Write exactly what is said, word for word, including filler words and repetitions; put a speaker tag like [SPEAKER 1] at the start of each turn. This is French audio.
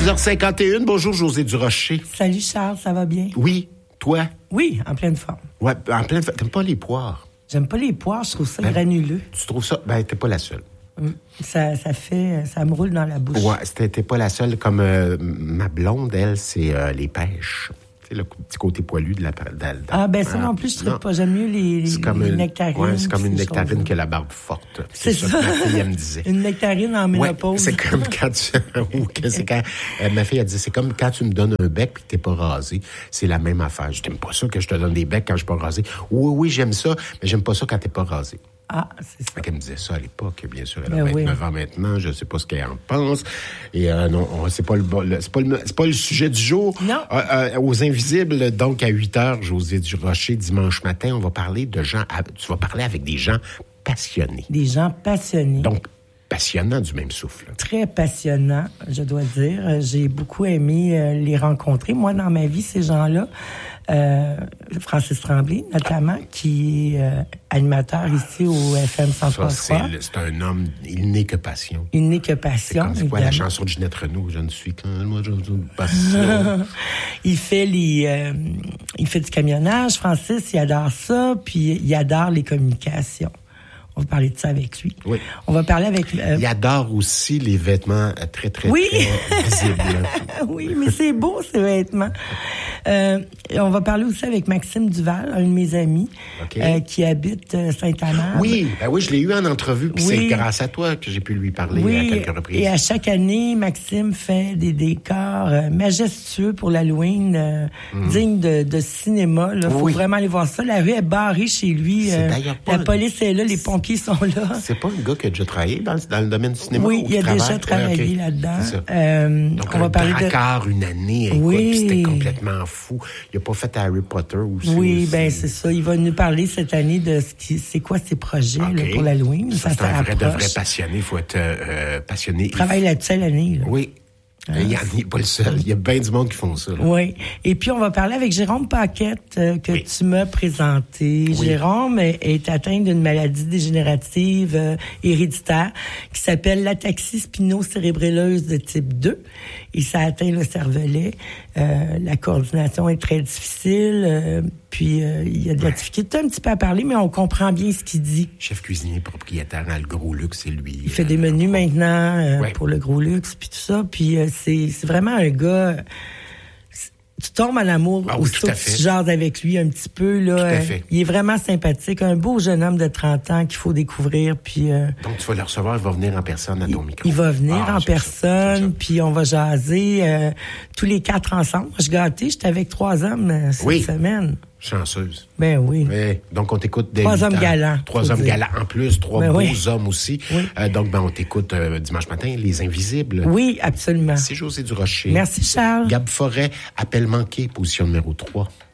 [SPEAKER 1] six heures cinquante et un, bonjour Josée Durocher.
[SPEAKER 2] Salut Charles, ça va bien?
[SPEAKER 1] Oui, toi?
[SPEAKER 2] Oui, en pleine forme.
[SPEAKER 1] Ouais, en pleine forme. T'aimes pas les poires?
[SPEAKER 2] J'aime pas les poires, je trouve ça
[SPEAKER 1] ben,
[SPEAKER 2] granuleux.
[SPEAKER 1] Tu trouves ça? Ben, t'es pas la seule.
[SPEAKER 2] Hum, Ça, ça fait, ça me roule dans la bouche.
[SPEAKER 1] Ouais, c'était- t'es pas la seule. Comme euh, ma blonde, elle, c'est euh, les pêches. Tu sais, le petit côté poilu de la... De, de,
[SPEAKER 2] Ah, ben ça non plus, je ne pas. J'aime mieux les, les,
[SPEAKER 1] c'est comme
[SPEAKER 2] les
[SPEAKER 1] une,
[SPEAKER 2] nectarines.
[SPEAKER 1] Ouais, c'est comme une
[SPEAKER 2] ces
[SPEAKER 1] nectarine
[SPEAKER 2] choses-là.
[SPEAKER 1] qui a la barbe forte.
[SPEAKER 2] C'est
[SPEAKER 1] ça,
[SPEAKER 2] ça.
[SPEAKER 1] que ma fille, elle me disait.
[SPEAKER 2] Une nectarine en
[SPEAKER 1] Ouais,
[SPEAKER 2] ménopause.
[SPEAKER 1] c'est comme quand tu... ou que c'est quand... euh, ma fille, elle dit, c'est comme quand tu me donnes un bec puis que t'es pas rasé. C'est la même affaire. Je t'aime pas ça que je te donne des becs quand je suis pas rasé. Oui, oui, j'aime ça, mais j'aime pas ça quand t'es pas rasé.
[SPEAKER 2] Ah, c'est ça.
[SPEAKER 1] Fait qu'elle me disait ça à l'époque, bien sûr. Elle a
[SPEAKER 2] Ben
[SPEAKER 1] vingt-neuf
[SPEAKER 2] oui.
[SPEAKER 1] ans maintenant, je sais pas ce qu'elle en pense. Et euh, non, on- c'est pas le, le- c'est pas le, c'est pas le sujet du jour.
[SPEAKER 2] Non.
[SPEAKER 1] Euh, euh, aux Invisibles, donc à huit heures, Josée Durocher, dimanche matin, on va parler de gens, à- tu vas parler avec des gens passionnés.
[SPEAKER 2] Des gens passionnés.
[SPEAKER 1] Donc, passionnants du même souffle.
[SPEAKER 2] Très passionnants, je dois dire. J'ai beaucoup aimé euh, les rencontrer. Moi, dans ma vie, ces gens-là, euh, Francis Tremblay, notamment, qui est euh, animateur ici au F M cent trois
[SPEAKER 1] Ça,
[SPEAKER 2] point trois.
[SPEAKER 1] c'est, le- c'est un homme, il n'est que passion.
[SPEAKER 2] Il n'est que
[SPEAKER 1] C'est
[SPEAKER 2] passion.
[SPEAKER 1] comme, c'est quoi la
[SPEAKER 2] évidemment.
[SPEAKER 1] chanson de Ginette Renaud? Je ne suis qu'un moi, je suis passion.
[SPEAKER 2] Il fait les, euh, il fait du camionnage. Francis, il adore ça, puis il adore les communications. On va parler de ça avec lui.
[SPEAKER 1] Oui.
[SPEAKER 2] On va parler avec. euh,
[SPEAKER 1] Il adore aussi les vêtements euh, très, très,
[SPEAKER 2] Oui.
[SPEAKER 1] très visibles.
[SPEAKER 2] oui, mais c'est beau ces vêtements. Euh, et on va parler aussi avec Maxime Duval, un de mes amis,
[SPEAKER 1] OK.
[SPEAKER 2] euh, qui habite euh, Saint-Amand.
[SPEAKER 1] Oui, ben oui, je l'ai eu en entrevue, puis
[SPEAKER 2] Oui.
[SPEAKER 1] c'est grâce à toi que j'ai pu lui parler
[SPEAKER 2] Oui,
[SPEAKER 1] à quelques reprises.
[SPEAKER 2] et à chaque année, Maxime fait des décors euh, majestueux pour l'Halloween, euh, dignes de, de cinéma. Il faut
[SPEAKER 1] Oui.
[SPEAKER 2] vraiment aller voir ça. La rue est barrée chez lui.
[SPEAKER 1] C'est
[SPEAKER 2] euh,
[SPEAKER 1] d'ailleurs pas
[SPEAKER 2] la
[SPEAKER 1] un-
[SPEAKER 2] police est là, les pompiers sont là.
[SPEAKER 1] C'est pas un gars qui a déjà travaillé dans, le- dans le domaine du cinéma?
[SPEAKER 2] Oui,
[SPEAKER 1] ou
[SPEAKER 2] il a
[SPEAKER 1] qui
[SPEAKER 2] déjà
[SPEAKER 1] travaille?
[SPEAKER 2] travaillé
[SPEAKER 1] Ouais, ok.
[SPEAKER 2] là-dedans.
[SPEAKER 1] C'est ça.
[SPEAKER 2] Euh,
[SPEAKER 1] Donc,
[SPEAKER 2] on
[SPEAKER 1] un
[SPEAKER 2] va parler de...
[SPEAKER 1] dracard, une année, écoute,
[SPEAKER 2] Oui.
[SPEAKER 1] puis c'était complètement fou. Il a pas fait Harry Potter aussi.
[SPEAKER 2] Oui,
[SPEAKER 1] aussi.
[SPEAKER 2] ben c'est ça. Il va nous parler cette année de ce qui, c'est quoi ses projets
[SPEAKER 1] OK.
[SPEAKER 2] là, pour l'Halloween.
[SPEAKER 1] Ça,
[SPEAKER 2] Ça,
[SPEAKER 1] c'est un vrai de vrai
[SPEAKER 2] s'approche.
[SPEAKER 1] passionné. Il faut être euh, euh, passionné.
[SPEAKER 2] Il travaille là-dessus l'année. Là.
[SPEAKER 1] Oui. Il n'est pas le seul. Il y a bien du monde qui font ça. Là.
[SPEAKER 2] Oui. Et puis, on va parler avec Jérôme Paquette, euh, que
[SPEAKER 1] Oui.
[SPEAKER 2] tu m'as présenté.
[SPEAKER 1] Oui.
[SPEAKER 2] Jérôme est, est atteint d'une maladie dégénérative euh, héréditaire qui s'appelle l'ataxie spino-cérébelleuse de type deux. Et ça atteint le cervelet. Euh, la coordination est très difficile. euh, puis, euh, il y a de la difficulté un petit peu à parler, mais on comprend bien ce qu'il dit.
[SPEAKER 1] Chef cuisinier propriétaire dans le Gros Luxe, c'est lui.
[SPEAKER 2] Il fait des menus maintenant euh,
[SPEAKER 1] Ouais.
[SPEAKER 2] pour le Gros Luxe, puis tout ça. Puis euh, c'est, c'est vraiment un gars... c'est- Tu tombes en amour
[SPEAKER 1] Ah oui,
[SPEAKER 2] aussitôt
[SPEAKER 1] tout à
[SPEAKER 2] que
[SPEAKER 1] fait.
[SPEAKER 2] tu jases avec lui un petit peu. Là,
[SPEAKER 1] Tout à
[SPEAKER 2] Euh,
[SPEAKER 1] fait.
[SPEAKER 2] il est vraiment sympathique. Un beau jeune homme de trente ans qu'il faut découvrir. Puis euh,
[SPEAKER 1] Donc, tu vas le recevoir, il va venir en personne à ton micro.
[SPEAKER 2] il va venir
[SPEAKER 1] Ah,
[SPEAKER 2] en
[SPEAKER 1] j'aime ça,
[SPEAKER 2] personne,
[SPEAKER 1] j'aime ça.
[SPEAKER 2] puis on va jaser euh, tous les quatre ensemble. Moi, je suis gâtée, j'étais avec trois hommes euh, cette
[SPEAKER 1] Oui.
[SPEAKER 2] semaine.
[SPEAKER 1] Chanceuse.
[SPEAKER 2] Ben oui.
[SPEAKER 1] Oui. Donc, on t'écoute dès
[SPEAKER 2] Trois
[SPEAKER 1] huit
[SPEAKER 2] hommes
[SPEAKER 1] ans.
[SPEAKER 2] galants,
[SPEAKER 1] Trois
[SPEAKER 2] faut
[SPEAKER 1] hommes
[SPEAKER 2] dire.
[SPEAKER 1] galants en plus, trois
[SPEAKER 2] Ben
[SPEAKER 1] beaux
[SPEAKER 2] oui.
[SPEAKER 1] hommes aussi.
[SPEAKER 2] Oui.
[SPEAKER 1] Euh, donc, ben, on t'écoute euh, dimanche matin, Les Invisibles.
[SPEAKER 2] Oui, absolument.
[SPEAKER 1] C'est Josée Durocher.
[SPEAKER 2] Merci, Charles.
[SPEAKER 1] Gab Forêt, appel manqué, position numéro trois.